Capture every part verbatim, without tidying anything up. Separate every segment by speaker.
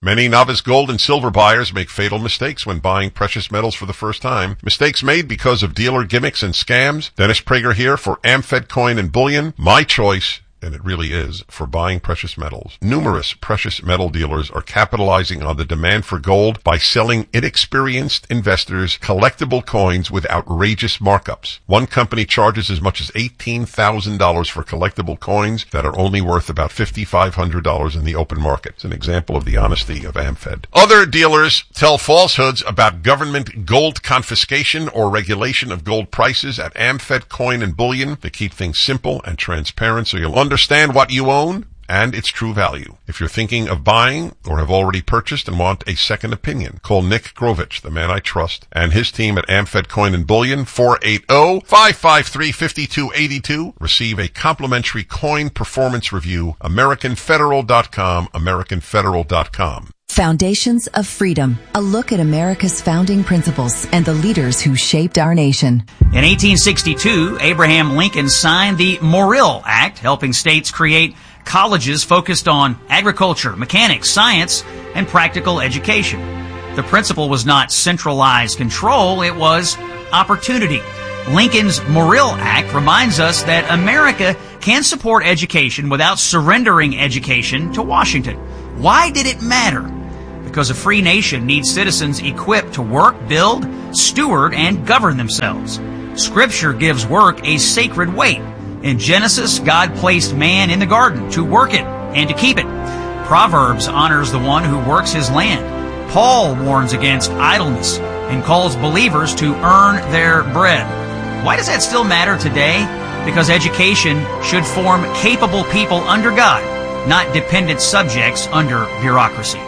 Speaker 1: Many novice gold and silver buyers make fatal mistakes when buying precious metals for the first time. Mistakes made because of dealer gimmicks and scams. Dennis Prager here for AmFed Coin and Bullion. My choice, and it really is, for buying precious metals. Numerous precious metal dealers are capitalizing on the demand for gold by selling inexperienced investors collectible coins with outrageous markups. One company charges as much as eighteen thousand dollars for collectible coins that are only worth about five thousand five hundred dollars in the open market. It's an example of the honesty of AmFed. Other dealers tell falsehoods about government gold confiscation or regulation of gold prices at AmFed Coin and Bullion. They keep things simple and transparent so you'll understand what you own and its true value. If you're thinking of buying or have already purchased and want a second opinion, call Nick Grovich, the man I trust, and his team at AmFed Coin and Bullion, four eight zero, five five three, five two eight two. Receive a complimentary coin performance review. American Federal dot com, American Federal dot com.
Speaker 2: Foundations of Freedom, a look at America's founding principles and the leaders who shaped our nation.
Speaker 3: In eighteen sixty-two, Abraham Lincoln signed the Morrill Act, helping states create colleges focused on agriculture, mechanics, science, and practical education. The principle was not centralized control, it was opportunity. Lincoln's Morrill Act reminds us that America can support education without surrendering education to Washington. Why did it matter? Because a free nation needs citizens equipped to work, build, steward, and govern themselves. Scripture gives work a sacred weight. In Genesis, God placed man in the garden to work it and to keep it. Proverbs honors the one who works his land. Paul warns against idleness and calls believers to earn their bread. Why does that still matter today? Because education should form capable people under God, not dependent subjects under bureaucracy.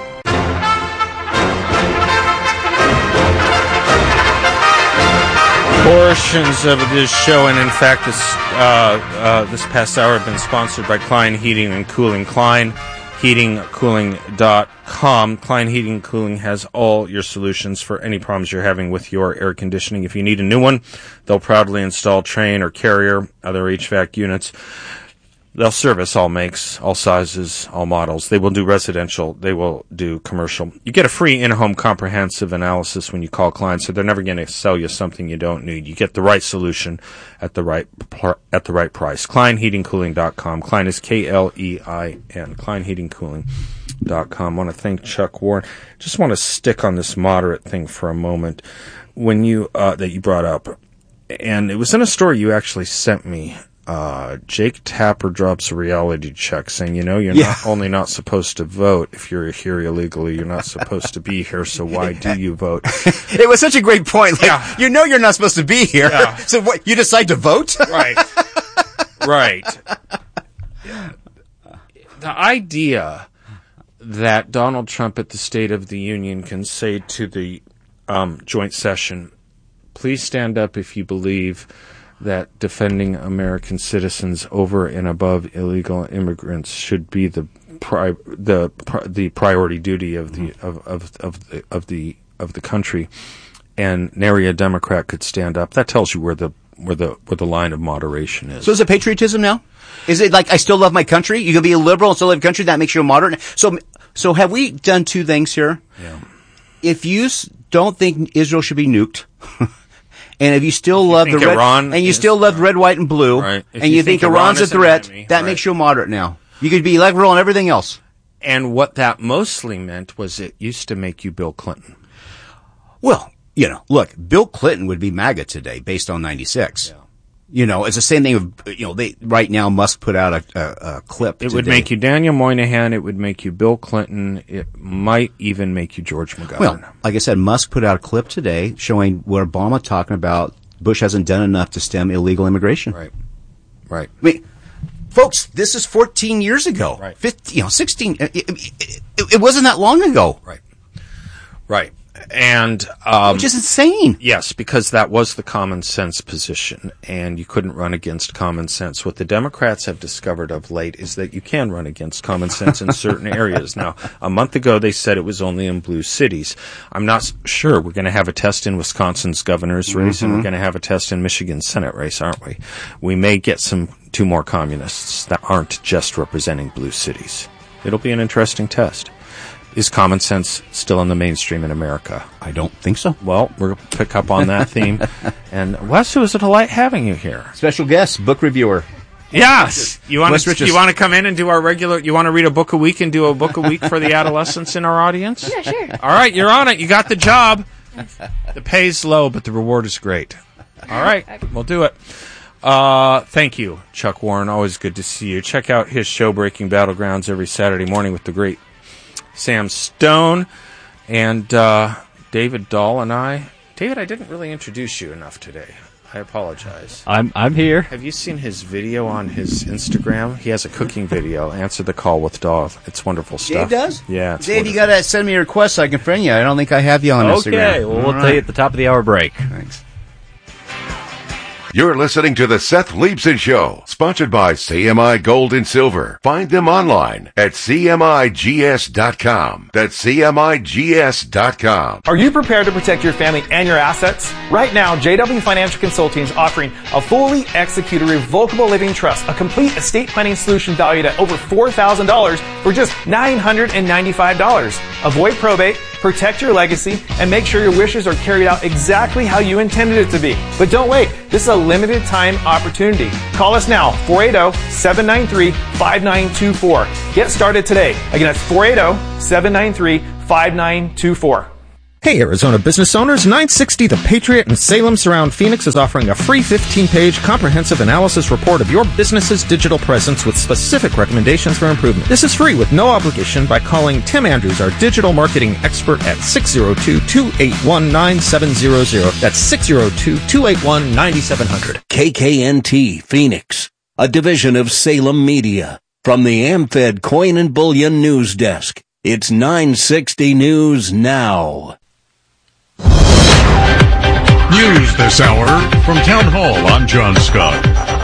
Speaker 4: Portions of this show, and in fact this uh, uh, this past hour, have been sponsored by Klein Heating and Cooling. Klein Heating Cooling dot com. Klein Heating and Cooling has all your solutions for any problems you're having with your air conditioning. If you need a new one, they'll proudly install Trane or Carrier, other H V A C units. They'll service all makes, all sizes, all models. They will do residential. They will do commercial. You get a free in-home comprehensive analysis when you call Klein, so they're never going to sell you something you don't need. You get the right solution at the right at the right price. Klein Heating Cooling dot com. Klein is K L E I N. Klein Heating Cooling dot com. I want to thank Chuck Warren. Just want to stick on this moderate thing for a moment when you uh, that you brought up, and it was in a story you actually sent me. Uh, Jake Tapper drops a reality check saying, you know, you're yeah. not only not supposed to vote if you're here illegally, you're not supposed to be here, so why do you vote?
Speaker 5: It was such a great point. Like, yeah. you know you're not supposed to be here, yeah. so what, you decide to vote?
Speaker 4: Right. Right. The idea that Donald Trump at the State of the Union can say to the um, joint session, please stand up if you believe that defending American citizens over and above illegal immigrants should be the pri- the the priority duty of the of of of the of the of the country, and nary a Democrat could stand up. That tells you where the where the where the line of moderation is.
Speaker 5: So is it patriotism now? Is it like I still love my country? You can be a liberal and still love your country. That makes you a moderate. So so have we done two things here?
Speaker 4: Yeah.
Speaker 5: If you s- don't think Israel should be nuked. And if you still you love the red, Iran and you still love red, white, and blue,
Speaker 4: right.
Speaker 5: and you, you think, think Iran's a threat, enemy, that right. makes you a moderate now. You could be liberal on everything else.
Speaker 4: And what that mostly meant was it used to make you Bill Clinton.
Speaker 5: Well, you know, look, Bill Clinton would be MAGA today based on ninety-six. Yeah. You know, it's the same thing of, you know, they, right now Musk put out a, a, a clip
Speaker 4: It
Speaker 5: today.
Speaker 4: would make you Daniel Moynihan. It would make you Bill Clinton. It might even make you George McGovern.
Speaker 5: Well, like I said, Musk put out a clip today showing where Obama talking about Bush hasn't done enough to stem illegal immigration.
Speaker 4: Right. Right.
Speaker 5: I mean, folks, this is fourteen years ago.
Speaker 4: Right.
Speaker 5: fifteen, you know, sixteen. It, it, it, it wasn't that long ago.
Speaker 4: Right. Right. And um,
Speaker 5: which is insane.
Speaker 4: Yes, because that was the common sense position, and you couldn't run against common sense. What the Democrats have discovered of late is that you can run against common sense in certain areas. Now, a month ago they said it was only in blue cities. I'm not sure. We're going to have a test in Wisconsin's governor's race, mm-hmm. and we're going to have a test in Michigan's Senate race, aren't we? We may get some two more communists that aren't just representing blue cities. It'll be an interesting test. Is common sense still in the mainstream in America?
Speaker 5: I don't think so.
Speaker 4: Well, we're going to pick up on that theme. And Wes, it was a delight having you here.
Speaker 5: Special guest, book reviewer.
Speaker 4: Yes. You want
Speaker 5: Wes
Speaker 4: to
Speaker 5: Richards.
Speaker 4: you want to come in and do our regular, you want to read a book a week and do a book a week for the adolescents in our audience?
Speaker 6: Yeah, sure.
Speaker 4: All right, you're on it. You got the job. The pay's low, but the reward is great. All right, we'll do it. Uh, thank you, Chuck Warren. Always good to see you. Check out his show, Breaking Battlegrounds, every Saturday morning with the great Sam Stone and uh, David Dahl and I. David, I didn't really introduce you enough today. I apologize.
Speaker 7: I'm I'm here.
Speaker 4: Have you seen his video on his Instagram? He has a cooking video, Answer the Call with Dahl. It's wonderful stuff.
Speaker 5: Dave does?
Speaker 4: Yeah. It's
Speaker 5: Dave,
Speaker 4: wonderful.
Speaker 5: you got to send me a request so I can friend you. I don't think I have you on Instagram.
Speaker 7: Okay, well, we'll
Speaker 5: All
Speaker 7: tell
Speaker 5: right.
Speaker 7: you at the top of the hour break.
Speaker 5: Thanks.
Speaker 8: You're listening to the Seth Leibson Show, sponsored by C M I Gold and Silver. Find them online at C M I G S dot com. That's C M I G S dot com.
Speaker 9: Are you prepared to protect your family and your assets? Right now, J W Financial Consulting is offering a fully executed revocable living trust, a complete estate planning solution valued at over four thousand dollars for just nine hundred ninety-five dollars. Avoid probate, protect your legacy, and make sure your wishes are carried out exactly how you intended it to be. But don't wait. This is a limited time opportunity. Call us now, four eight zero, seven nine three, five nine two four. Get started today. Again, that's four eight zero, seven nine three, five nine two four.
Speaker 10: Hey, Arizona business owners, nine sixty The Patriot in Salem Surround Phoenix is offering a free fifteen-page comprehensive analysis report of your business's digital presence with specific recommendations for improvement. This is free with no obligation by calling Tim Andrews, our digital marketing expert, at six zero two, two eight one, nine seven zero zero. That's six zero two, two eight one, nine seven zero zero.
Speaker 11: K K N T Phoenix, a division of Salem Media. From the AmFed Coin and Bullion News Desk, it's nine sixty News Now.
Speaker 12: News this hour from Town Hall. I'm John Scott.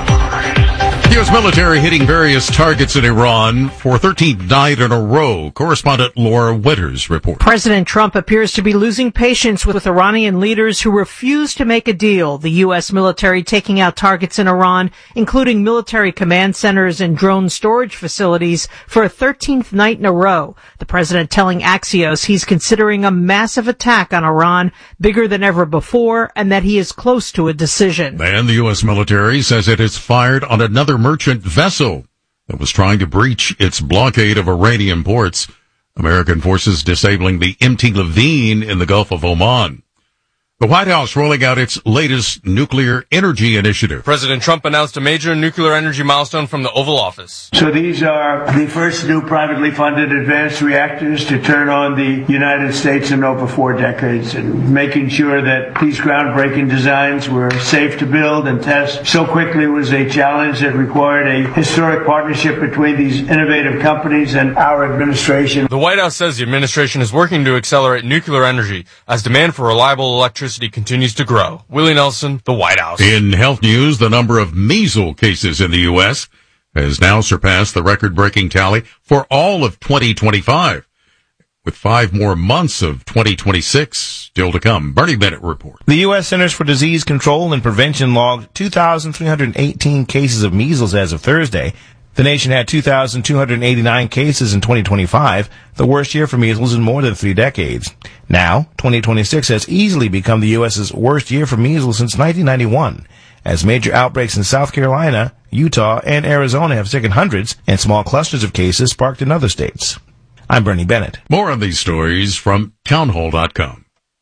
Speaker 12: The U S military hitting various targets in Iran for thirteenth night in a row. Correspondent Laura Winters reports.
Speaker 13: President Trump appears to be losing patience with Iranian leaders who refuse to make a deal. The U S military taking out targets in Iran, including military command centers and drone storage facilities, for a thirteenth night in a row. The president telling Axios he's considering a massive attack on Iran, bigger than ever before, and that he is close to a decision.
Speaker 12: And the U S military says it has fired on another merchant vessel that was trying to breach its blockade of Iranian ports. American forces disabling the M T Levine in the Gulf of Oman. The White House rolling out its latest nuclear energy initiative.
Speaker 14: President Trump announced a major nuclear energy milestone from the Oval Office.
Speaker 15: So these are the first new privately funded advanced reactors to turn on the United States in over four decades, and making sure that these groundbreaking designs were safe to build and test so quickly was a challenge that required a historic partnership between these innovative companies and our administration.
Speaker 14: The White House says the administration is working to accelerate nuclear energy as demand for reliable electricity continues to grow. Willie Nelson, the White House.
Speaker 12: In health news, the number of measles cases in the U S has now surpassed the record-breaking tally for all of twenty twenty-five, with five more months of twenty twenty-six still to come. Bernie Bennett reports.
Speaker 16: The U S Centers for Disease Control and Prevention logged two thousand three hundred eighteen cases of measles as of Thursday. The nation had two thousand two hundred eighty-nine cases in twenty twenty-five, the worst year for measles in more than three decades. Now, twenty twenty-six has easily become the U S's worst year for measles since nineteen ninety-one, as major outbreaks in South Carolina, Utah, and Arizona have sickened hundreds, and small clusters of cases sparked in other states. I'm Bernie Bennett.
Speaker 12: More on these stories from townhall dot com.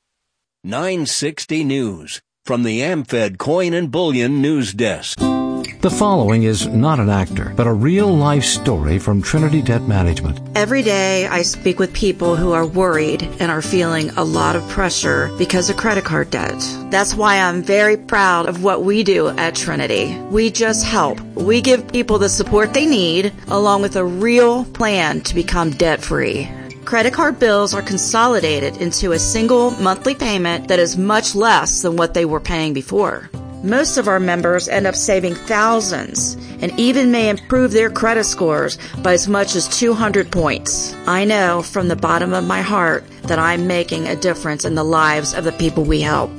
Speaker 11: nine sixty News, from the AmFed Coin and Bullion News Desk.
Speaker 17: The following is not an actor, but a real-life story from Trinity Debt Management.
Speaker 18: Every day I speak with people who are worried and are feeling a lot of pressure because of credit card debt. That's why I'm very proud of what we do at Trinity. We just help. We give people the support they need, along with a real plan to become debt-free. Credit card bills are consolidated into a single monthly payment that is much less than what they were paying before. Most of our members end up saving thousands and even may improve their credit scores by as much as two hundred points. I know from the bottom of my heart that I'm making a difference in the lives of the people we help.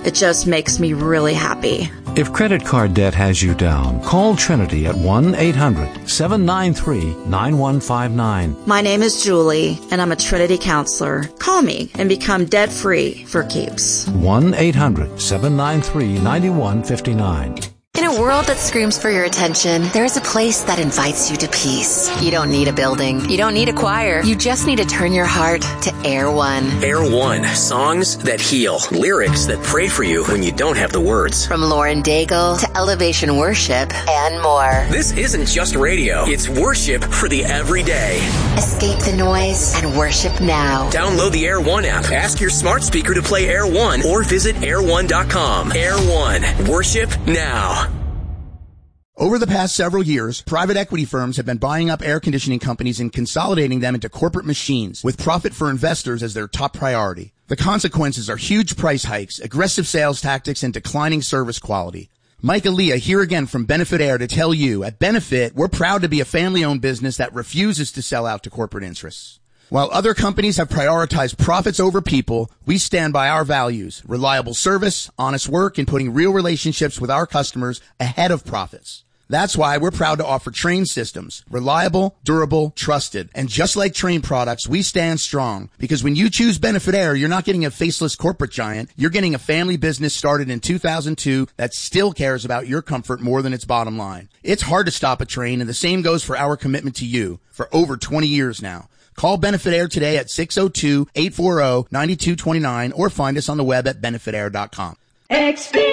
Speaker 18: It just makes me really happy.
Speaker 17: If credit card debt has you down, call Trinity at one eight hundred seven nine three nine one five nine.
Speaker 18: My name is Julie, and I'm a Trinity counselor. Call me and become debt-free for keeps.
Speaker 17: one eight hundred seven nine three nine one five nine.
Speaker 6: In a world that screams for your attention, there is a place that invites you to peace. You don't need a building. You don't need a choir. You just need to turn your heart to Air One.
Speaker 7: Air One. Songs that heal. Lyrics that pray for you when you don't have the words.
Speaker 6: From Lauren Daigle to Elevation Worship and more.
Speaker 7: This isn't just radio. It's worship for the everyday.
Speaker 6: Escape the noise and worship now.
Speaker 7: Download the Air One app. Ask your smart speaker to play Air One or visit air one dot com. Air One. Worship now.
Speaker 19: Over the past several years, private equity firms have been buying up air conditioning companies and consolidating them into corporate machines, with profit for investors as their top priority. The consequences are huge price hikes, aggressive sales tactics, and declining service quality. Mike Aaliyah here again from Benefit Air to tell you, at Benefit, we're proud to be a family-owned business that refuses to sell out to corporate interests. While other companies have prioritized profits over people, we stand by our values, reliable service, honest work, and putting real relationships with our customers ahead of profits. That's why we're proud to offer Trane systems. Reliable, durable, trusted. And just like Trane products, we stand strong. Because when you choose Benefit Air, you're not getting a faceless corporate giant. You're getting a family business started in two thousand two that still cares about your comfort more than its bottom line. It's hard to stop a Trane, and the same goes for our commitment to you for over twenty years now. Call Benefit Air today at six oh two, eight four zero, nine two two nine or find us on the web at benefit air dot com.
Speaker 20: Experience